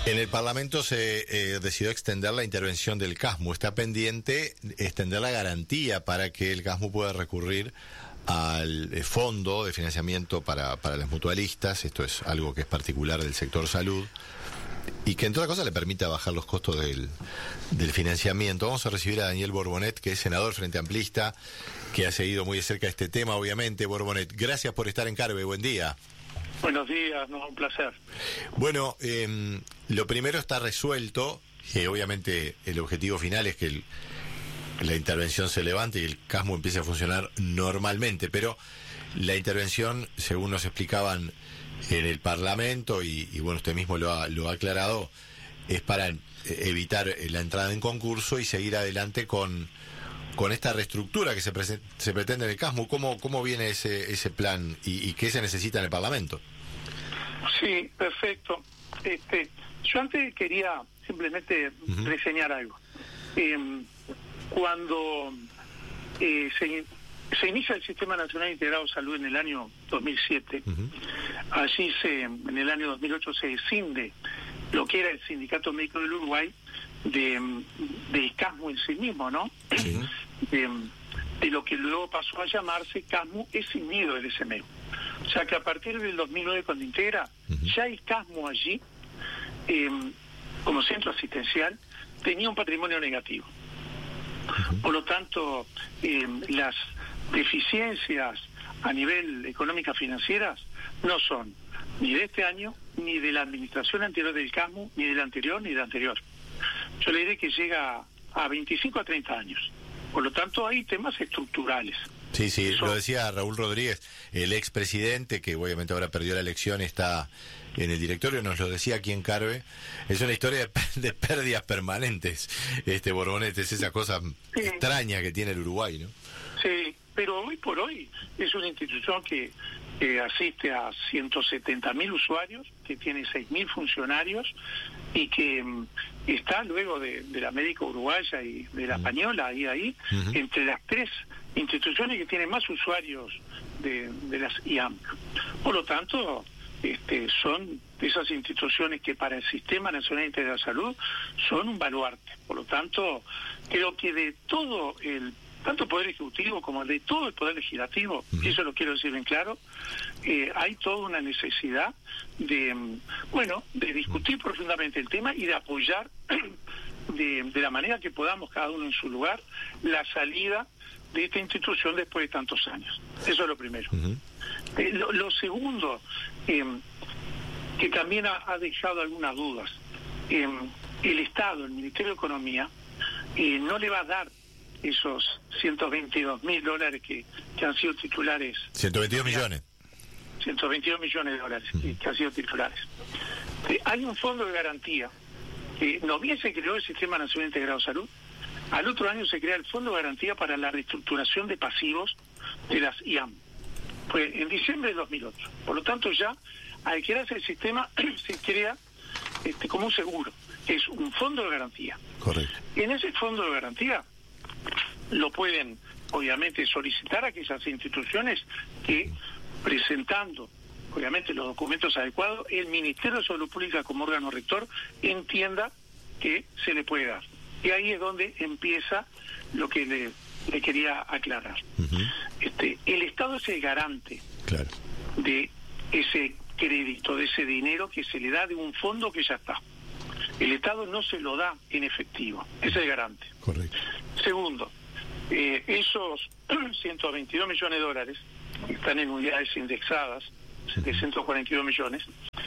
En el Parlamento se decidió extender la intervención del CASMU. Está pendiente extender la garantía para que el CASMU pueda recurrir al fondo de financiamiento para las mutualistas. Esto es algo que es particular del sector salud y que, entre otras cosas, le permita bajar los costos del financiamiento. Vamos a recibir a Daniel Borbonet, que es senador Frente Amplista, que ha seguido muy de cerca este tema, obviamente. Borbonet, gracias por estar en Carve. Buen día. Buenos días, no, un placer. Bueno, lo primero está resuelto, que obviamente el objetivo final es que la intervención se levante y el CASMU empiece a funcionar normalmente, pero la intervención, según nos explicaban en el Parlamento, y bueno, usted mismo lo ha aclarado, es para evitar la entrada en concurso y seguir adelante con esta reestructura que se pretende en el CASMU. ¿Cómo viene ese plan y qué se necesita en el Parlamento? Sí, perfecto. Yo antes quería simplemente reseñar algo. Cuando se inicia el Sistema Nacional Integrado de Salud en el año 2007, allí en el año 2008 se escinde lo que era el Sindicato Médico del Uruguay de CASMU en sí mismo, ¿no? Sí. De lo que luego pasó a llamarse CASMU escindido del SMU. O sea que a partir del 2009, cuando integra, ya el CASMU allí, como centro asistencial, tenía un patrimonio negativo. Por lo tanto, las deficiencias a nivel económicas financieras no son ni de este año, ni de la administración anterior del CASMU, ni de la anterior, ni de la anterior. Yo le diré que llega a 25 a 30 años. Por lo tanto, hay temas estructurales. Sí, lo decía Raúl Rodríguez, el expresidente, que obviamente ahora perdió la elección, está en el directorio, nos lo decía aquí en Carve. Es una historia de pérdidas permanentes, Borbonet, es esa cosa extraña que tiene el Uruguay, ¿no? Sí, pero hoy por hoy es una institución que asiste a 170.000 usuarios, que tiene 6.000 funcionarios y que está luego de la médica uruguaya y de la española ahí entre las tres instituciones que tienen más usuarios de las IAM. Por lo tanto, son esas instituciones que para el Sistema Nacional Integral de Salud son un baluarte. Por lo tanto, creo que de todo tanto el Poder Ejecutivo como de todo el Poder Legislativo, y eso lo quiero decir bien claro, hay toda una necesidad de discutir profundamente el tema y de apoyar de la manera que podamos, cada uno en su lugar, la salida de esta institución después de tantos años. Eso es lo primero. Lo segundo, que también ha dejado algunas dudas, el Estado, el Ministerio de Economía, no le va a dar esos $122.000 que han sido titulares. 122 millones. 122 millones de dólares que han sido titulares. Hay un fondo de garantía. No bien se creó el Sistema Nacional Integrado de Salud, al otro año se crea el Fondo de Garantía para la reestructuración de pasivos de las IAM. Fue en diciembre de 2008. Por lo tanto, ya al crearse el sistema se crea como un seguro, que es un fondo de garantía. Correcto. En ese fondo de garantía lo pueden, obviamente, solicitar a aquellas instituciones que, presentando, obviamente, los documentos adecuados, el Ministerio de Salud Pública como órgano rector entienda que se le puede dar. Y ahí es donde empieza lo que le quería aclarar. El Estado es el garante de ese crédito, de ese dinero que se le da de un fondo que ya está. El Estado no se lo da en efectivo, es el garante. Correcto. Segundo, esos 122 millones de dólares que están en unidades indexadas, 742 millones,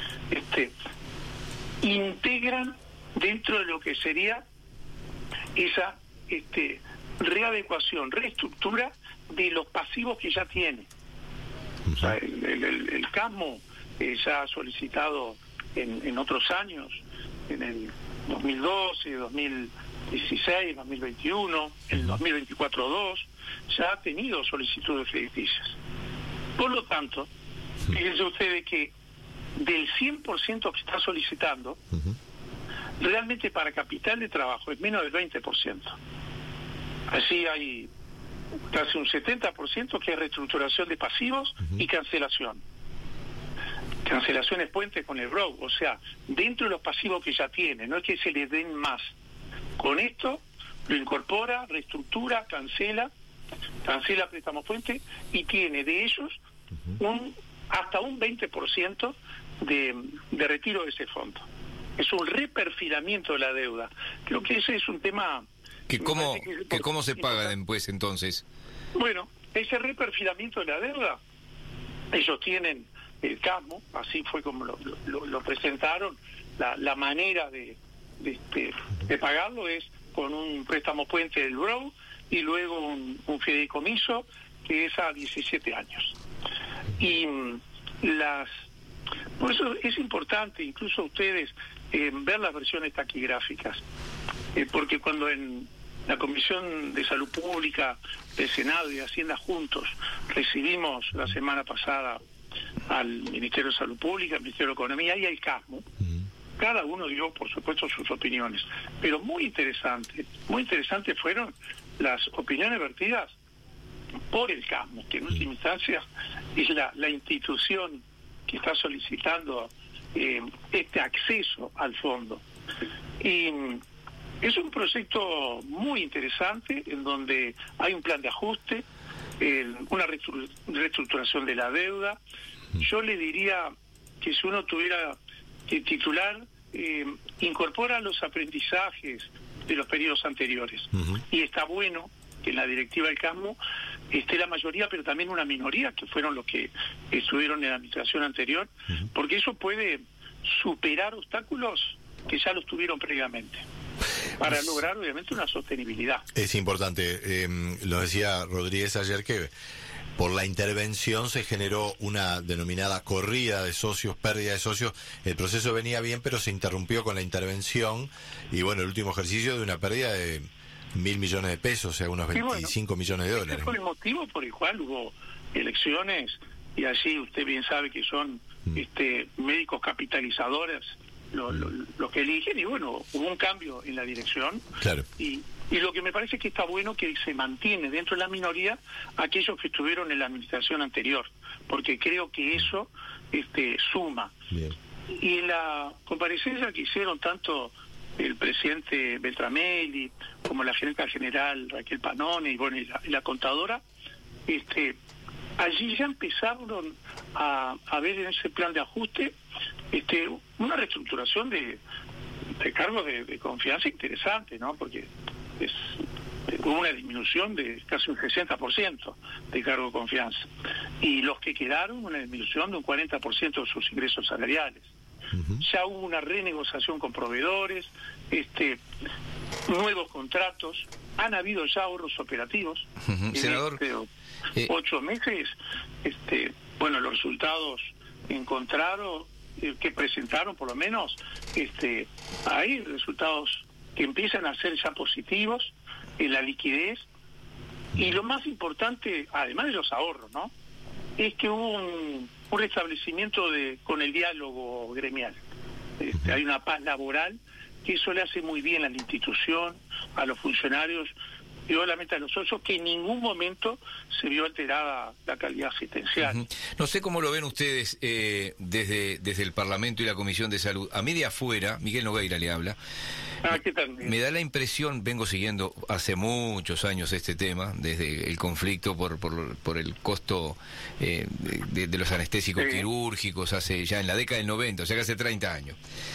integran dentro de lo que sería esa readecuación, reestructura de los pasivos que ya tiene. O sea, el CASMU ya ha solicitado en otros años, en el 2012, 2016, 2021, en el 2024-2, ya ha tenido solicitudes crediticias. Por lo tanto, fíjense ustedes que del 100% que está solicitando, realmente para capital de trabajo es menos del 20%. Así hay casi un 70% que es reestructuración de pasivos y cancelación. cancelaciones puentes con el broker, o sea, dentro de los pasivos que ya tiene, no es que se les den más. Con esto lo incorpora, reestructura, cancela préstamos puente y tiene de ellos hasta un 20% de retiro de ese fondo. Es un reperfilamiento de la deuda. Creo que ese es un tema... ¿Cómo se paga después entonces? Bueno, ese reperfilamiento de la deuda, ellos tienen el CASMO, así fue como lo presentaron, la manera de pagarlo es con un préstamo puente del BROW y luego un fideicomiso que es a 17 años. Y por eso es importante, incluso ustedes, ver las versiones taquigráficas, porque cuando en la Comisión de Salud Pública del Senado y de Hacienda juntos recibimos la semana pasada al Ministerio de Salud Pública, al Ministerio de Economía y al CASMO, cada uno dio, por supuesto, sus opiniones, pero muy interesante fueron las opiniones vertidas por el CASMO, que en última instancia es la institución que está solicitando este acceso al fondo. Y es un proyecto muy interesante en donde hay un plan de ajuste, una reestructuración de la deuda. Yo le diría que si uno tuviera que titular, incorpora los aprendizajes de los periodos anteriores. Y está bueno que en la directiva del CASMO esté la mayoría, pero también una minoría, que fueron los que estuvieron en la administración anterior, porque eso puede superar obstáculos que ya los tuvieron previamente, para lograr obviamente una sostenibilidad. Es importante, lo decía Rodríguez ayer, que por la intervención se generó una denominada corrida de socios, pérdida de socios. El proceso venía bien, pero se interrumpió con la intervención, y bueno, el último ejercicio de una pérdida de 1.000 millones de pesos, o sea, unos 25 millones de dólares. Ese fue el motivo por el cual hubo elecciones, y allí usted bien sabe que son médicos capitalizadores los que eligen, y bueno, hubo un cambio en la dirección. Claro. Y lo que me parece que está bueno que se mantiene dentro de la minoría aquellos que estuvieron en la administración anterior, porque creo que eso suma. Bien. Y en la comparecencia que hicieron tanto el presidente Beltramelli como la gerente general Raquel Panone y bueno, y la contadora, allí ya empezaron a ver en ese plan de ajuste una reestructuración de cargos de confianza interesante, ¿no? Porque hubo una disminución de casi un 60% de cargo de confianza, y los que quedaron una disminución de un 40% de sus ingresos salariales. Ya hubo una renegociación con proveedores, nuevos contratos, han habido ya ahorros operativos. Senador, 8 meses, bueno, los resultados encontraron, que presentaron por lo menos, hay resultados que empiezan a ser ya positivos en la liquidez, y lo más importante, además de los ahorros, ¿no?, es que hubo un restablecimiento con el diálogo gremial. Hay una paz laboral, que eso le hace muy bien a la institución, a los funcionarios y obviamente a los socios, que en ningún momento se vio alterada la calidad asistencial. No sé cómo lo ven ustedes desde el Parlamento y la Comisión de Salud. A mí de afuera, Miguel Nogueira le habla, ¿qué tal? Me da la impresión, vengo siguiendo hace muchos años este tema, desde el conflicto por el costo de los anestésicos quirúrgicos, hace ya en la década del 90, o sea que hace 30 años.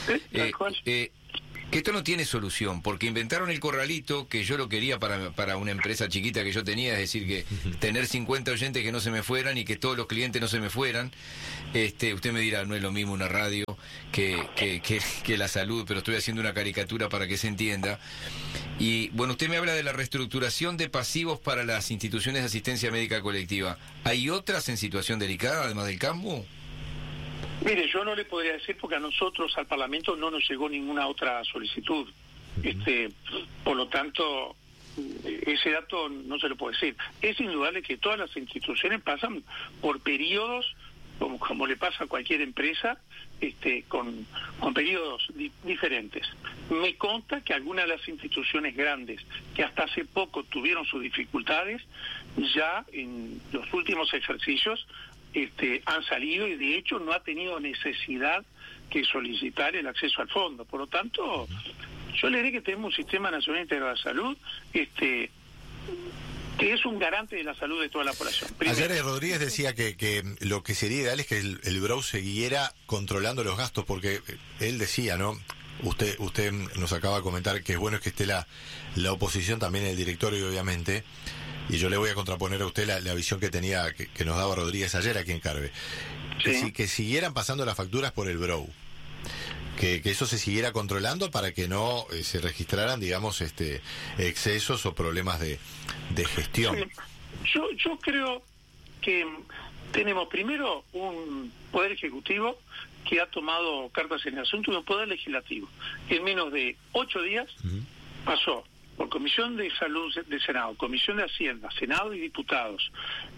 Que esto no tiene solución, porque inventaron el corralito, que yo lo quería para una empresa chiquita que yo tenía, es decir, que tener 50 oyentes que no se me fueran y que todos los clientes no se me fueran. Usted me dirá, no es lo mismo una radio que la salud, pero estoy haciendo una caricatura para que se entienda. Y bueno, usted me habla de la reestructuración de pasivos para las instituciones de asistencia médica colectiva. ¿Hay otras en situación delicada, además del CASMO? Mire, yo no le podría decir, porque a nosotros, al Parlamento, no nos llegó ninguna otra solicitud. Por lo tanto, ese dato no se lo puedo decir. Es indudable que todas las instituciones pasan por periodos, como le pasa a cualquier empresa, con periodos diferentes. Me consta que algunas de las instituciones grandes, que hasta hace poco tuvieron sus dificultades, ya en los últimos ejercicios han salido y de hecho no ha tenido necesidad que solicitar el acceso al fondo. Por lo tanto, yo le diré que tenemos un sistema nacional integrado de salud que es un garante de la salud de toda la población. Primero, ayer Rodríguez decía que lo que sería ideal es que el BROW siguiera controlando los gastos, porque él decía, ¿no? Usted nos acaba de comentar que es bueno que esté la oposición también en el directorio, obviamente, y yo le voy a contraponer a usted la visión que tenía, que nos daba Rodríguez ayer aquí en Carve. Sí. Que siguieran pasando las facturas por el BROW. Que eso se siguiera controlando para que no se registraran, digamos, excesos o problemas de gestión. Sí. Yo creo que tenemos primero un poder ejecutivo que ha tomado cartas en el asunto y un poder legislativo que en menos de 8 días pasó por Comisión de Salud del Senado, Comisión de Hacienda, Senado y diputados,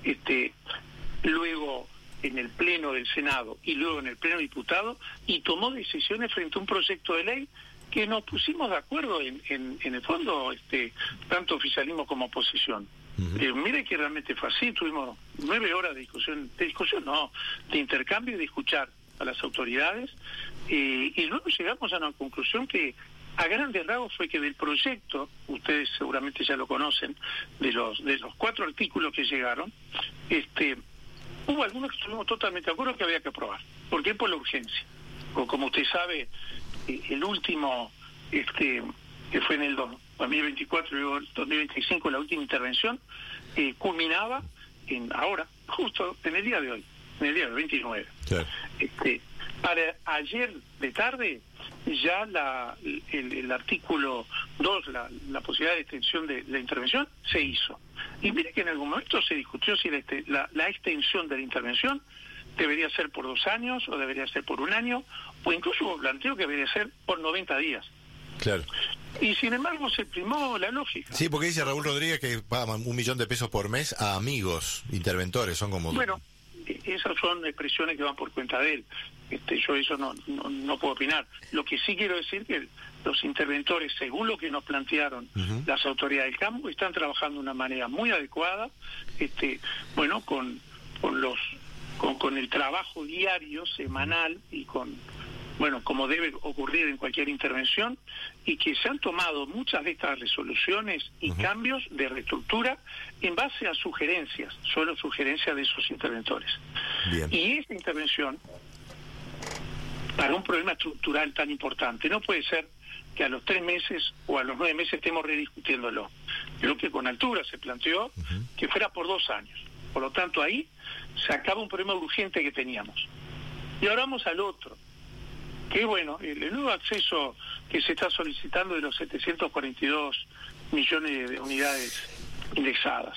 luego en el Pleno del Senado y luego en el Pleno de Diputados, y tomó decisiones frente a un proyecto de ley que nos pusimos de acuerdo en el fondo, tanto oficialismo como oposición. Mire que realmente fue así, tuvimos 9 horas de discusión, de intercambio y de escuchar a las autoridades, y luego llegamos a una conclusión que a grandes rasgos fue que del proyecto, ustedes seguramente ya lo conocen, de los 4 artículos que llegaron, hubo algunos que estuvimos totalmente de acuerdo que había que aprobar. ¿Por qué? Por la urgencia. O como usted sabe, el último, que fue en el 2024 y luego el 2025, la última intervención, culminaba ahora, justo en el día de hoy, en el día del 29. Claro. Para ayer de tarde, ya el artículo 2, la posibilidad de extensión de la intervención, se hizo. Y mire que en algún momento se discutió si la extensión de la intervención debería ser por 2 años, o debería ser por 1 año, o incluso hubo planteo que debería ser por 90 días. Claro. Y sin embargo se primó la lógica. Sí, porque dice Raúl Rodríguez que pagan $1.000.000 por mes a amigos interventores, son como... Bueno, esas son expresiones que van por cuenta de él. Yo eso no puedo opinar. Lo que sí quiero decir que los interventores, según lo que nos plantearon las autoridades del campo, están trabajando de una manera muy adecuada, con el trabajo diario, semanal y como debe ocurrir en cualquier intervención, y que se han tomado muchas de estas resoluciones y cambios de reestructura en base a sugerencias, solo sugerencias de esos interventores. Bien. Y esta intervención, para un problema estructural tan importante, no puede ser que a los 3 meses o a los 9 meses estemos rediscutiéndolo. Creo que con altura se planteó que fuera por 2 años. Por lo tanto, ahí se acaba un problema urgente que teníamos. Y ahora vamos al otro, que el nuevo acceso que se está solicitando de los 742 millones de unidades indexadas.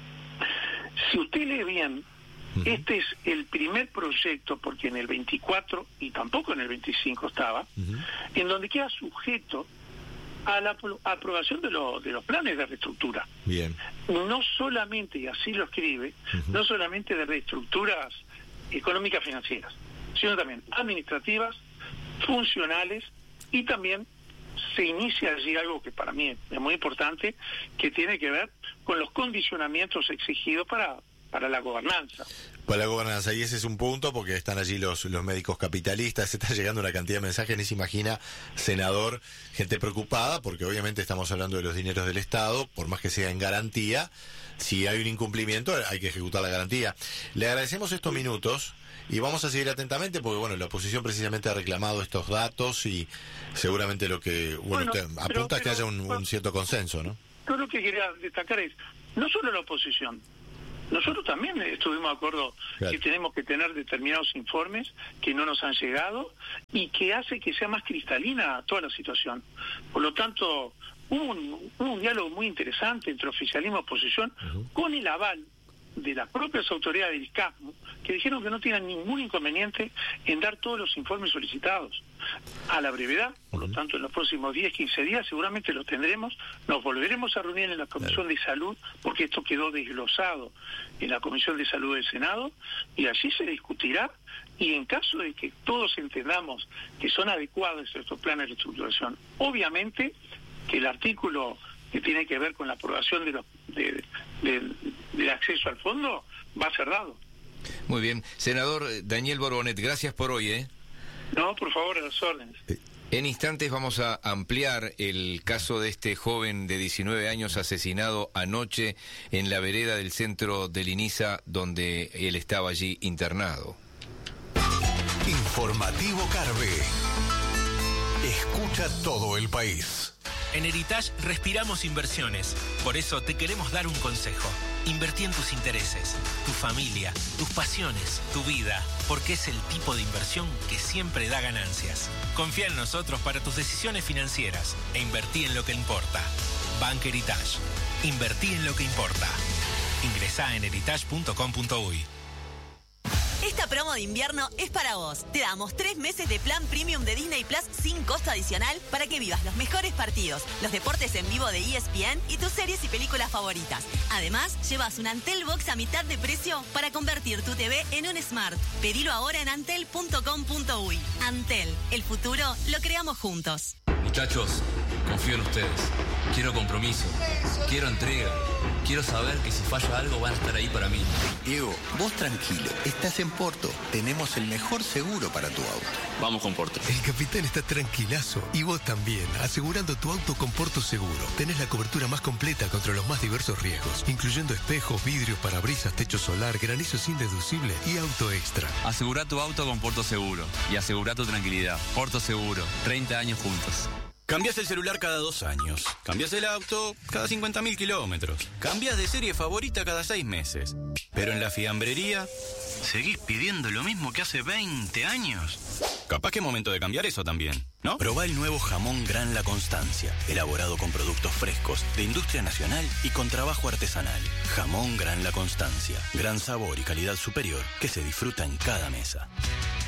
Si usted lee bien, este es el primer proyecto, porque en el 24 y tampoco en el 25 estaba, en donde queda sujeto a la aprobación de los planes de reestructura. Bien. No solamente, y así lo escribe, no solamente de reestructuras económicas financieras, sino también administrativas, funcionales, y también se inicia allí algo que para mí es muy importante, que tiene que ver con los condicionamientos exigidos para la gobernanza. Para la gobernanza, y ese es un punto, porque están allí los médicos capitalistas, está llegando una cantidad de mensajes, ni se imagina, senador, gente preocupada, porque obviamente estamos hablando de los dineros del Estado, por más que sea en garantía, si hay un incumplimiento hay que ejecutar la garantía. Le agradecemos estos minutos y vamos a seguir atentamente, porque la oposición precisamente ha reclamado estos datos y seguramente lo que usted apunta es que haya un cierto consenso, ¿no? Yo lo que quería destacar es, no solo la oposición, nosotros también estuvimos de acuerdo que tenemos que tener determinados informes que no nos han llegado y que hace que sea más cristalina toda la situación. Por lo tanto, hubo un diálogo muy interesante entre oficialismo y oposición, con el aval de las propias autoridades del CASMU, que dijeron que no tienen ningún inconveniente en dar todos los informes solicitados a la brevedad. Por lo tanto, en los próximos 10-15 días seguramente los tendremos. Nos volveremos a reunir en la Comisión de Salud, porque esto quedó desglosado en la Comisión de Salud del Senado, y allí se discutirá, y en caso de que todos entendamos que son adecuados estos planes de reestructuración, obviamente que el artículo que tiene que ver con la aprobación del acceso al fondo va a ser dado. Muy bien. Senador Daniel Borbonet, gracias por hoy, No, por favor, a las órdenes. En instantes vamos a ampliar el caso de este joven de 19 años asesinado anoche en la vereda del centro del INISA, donde él estaba allí internado. Informativo Carve. Escucha todo el país. En Heritage respiramos inversiones. Por eso te queremos dar un consejo. Invertí en tus intereses, tu familia, tus pasiones, tu vida, porque es el tipo de inversión que siempre da ganancias. Confía en nosotros para tus decisiones financieras e invertí en lo que importa. Bank Heritage. Invertí en lo que importa. Ingresá en heritage.com.uy. Esta promo de invierno es para vos. Te damos 3 meses de plan premium de Disney Plus sin costo adicional para que vivas los mejores partidos, los deportes en vivo de ESPN y tus series y películas favoritas. Además, llevas un Antel Box a mitad de precio para convertir tu TV en un Smart. Pedilo ahora en antel.com.uy. Antel, el futuro lo creamos juntos. Muchachos, confío en ustedes. Quiero compromiso, quiero entrega. Quiero saber que si falla algo van a estar ahí para mí. Diego, vos tranquilo, estás en Porto. Tenemos el mejor seguro para tu auto. Vamos con Porto. El capitán está tranquilazo y vos también, asegurando tu auto con Porto Seguro. Tenés la cobertura más completa contra los más diversos riesgos, incluyendo espejos, vidrios, parabrisas, techo solar, granizo sin deducible y auto extra. Asegura tu auto con Porto Seguro y asegura tu tranquilidad. Porto Seguro, 30 años juntos. Cambias el celular cada 2 años. Cambias el auto cada 50.000 kilómetros. Cambias de serie favorita cada 6 meses. Pero en la fiambrería, ¿seguís pidiendo lo mismo que hace 20 años? Capaz que es momento de cambiar eso también, ¿no? Probá el nuevo jamón Gran La Constancia, elaborado con productos frescos, de industria nacional y con trabajo artesanal. Jamón Gran La Constancia, gran sabor y calidad superior que se disfruta en cada mesa.